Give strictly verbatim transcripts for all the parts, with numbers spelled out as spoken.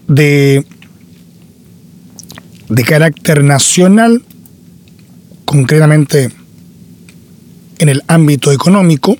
de, de carácter nacional, concretamente en el ámbito económico.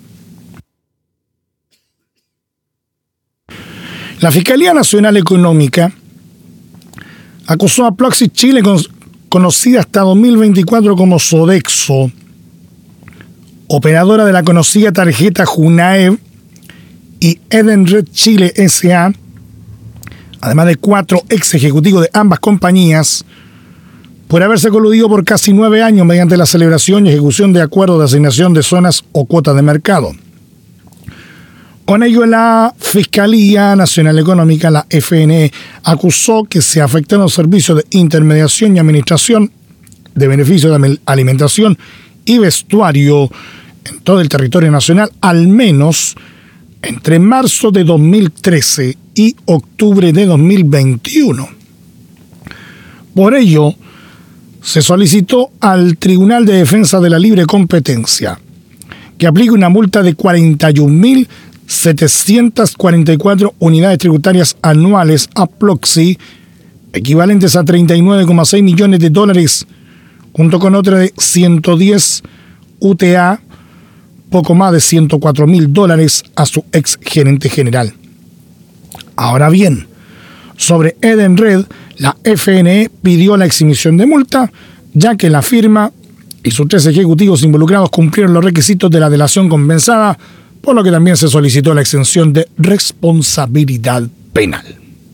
La Fiscalía Nacional Económica acusó a Pluxee Chile, conocida hasta dos mil veinticuatro como Sodexo, operadora de la conocida tarjeta Junaev, y Edenred Chile S A, además de cuatro ex ejecutivos de ambas compañías, por haberse coludido por casi nueve años mediante la celebración y ejecución de acuerdos de asignación de zonas o cuotas de mercado. Con ello, la Fiscalía Nacional Económica, la F N E, acusó que se afectaron los servicios de intermediación y administración de beneficios de alimentación y vestuario en todo el territorio nacional, al menos entre marzo de dos mil trece y octubre de dos mil veintiuno. Por ello, se solicitó al Tribunal de Defensa de la Libre Competencia que aplique una multa de cuarenta y un mil setecientas cuarenta y cuatro unidades tributarias anuales a Pluxee, equivalentes a treinta y nueve coma seis millones de dólares, junto con otra de ciento diez U T A, poco más de ciento cuatro mil dólares, a su ex gerente general. Ahora bien, sobre Edenred, la F N E pidió la exhibición de multa, ya que la firma y sus tres ejecutivos involucrados cumplieron los requisitos de la delación compensada, por lo que también se solicitó la exención de responsabilidad penal.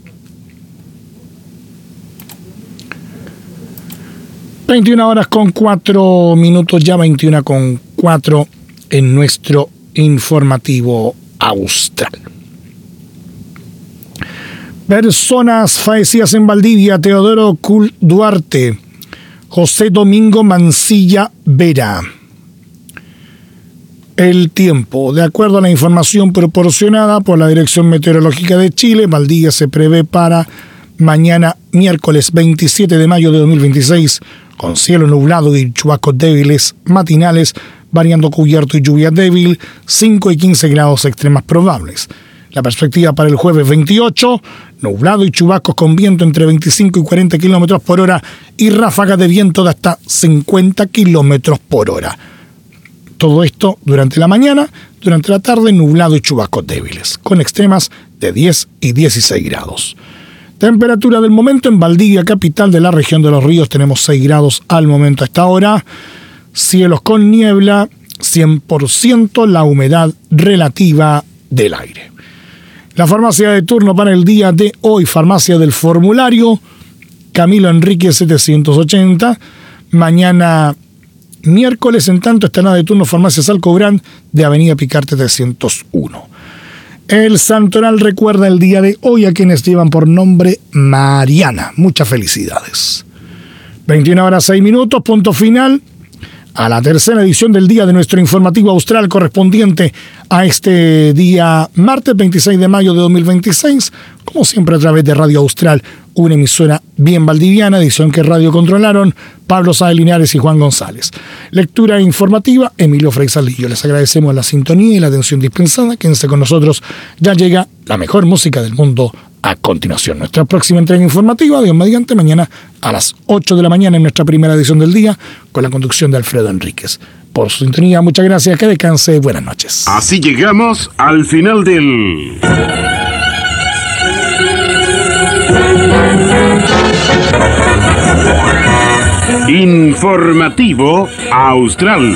veintiuna horas con cuatro minutos, ya veintiuna con cuatro en nuestro informativo austral. Personas fallecidas en Valdivia: Teodoro Cul Duarte, José Domingo Mancilla Vera. El tiempo. De acuerdo a la información proporcionada por la Dirección Meteorológica de Chile, Valdivia se prevé para mañana miércoles veintisiete de mayo de dos mil veintiséis, con cielo nublado y chubascos débiles matinales, variando cubierto y lluvia débil, cinco y quince grados extremas probables. La perspectiva para el jueves veintiocho, nublado y chubascos con viento entre veinticinco y cuarenta kilómetros por hora y ráfagas de viento de hasta cincuenta kilómetros por hora. Todo esto durante la mañana, durante la tarde nublado y chubascos débiles, con extremas de diez y dieciséis grados. Temperatura del momento en Valdivia, capital de la región de Los Ríos, tenemos seis grados al momento a esta hora. Cielos con niebla, cien por ciento la humedad relativa del aire. La farmacia de turno para el día de hoy: Farmacia del Formulario, Camilo Enrique setecientos ochenta. Mañana miércoles, en tanto, estará de turno Farmacia Salcobrán de Avenida Picarte trescientos uno. El Santoral recuerda el día de hoy a quienes llevan por nombre Mariana. Muchas felicidades. veintiuna horas seis minutos, punto final a la tercera edición del día de nuestro informativo austral, correspondiente a este día martes veintiséis de mayo de dos mil veintiséis, como siempre a través de Radio Austral, una emisora bien valdiviana, edición que radio controlaron Pablo Sáenz Linares y Juan González. Lectura informativa, Emilio Frey Salillo. Les agradecemos la sintonía y la atención dispensada. Quédense con nosotros, ya llega la mejor música del mundo a continuación. Nuestra próxima entrega informativa, Dios mediante, mañana a las ocho de la mañana en nuestra primera edición del día, con la conducción de Alfredo Enríquez. Por su sintonía, muchas gracias, que descanse, buenas noches. Así llegamos al final del Informativo Austral.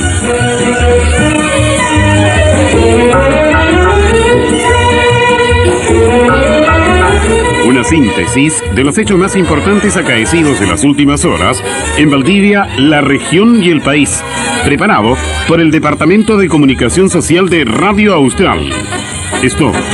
Una síntesis de los hechos más importantes acaecidos en las últimas horas en Valdivia, la región y el país. Preparado por el Departamento de Comunicación Social de Radio Austral. Esto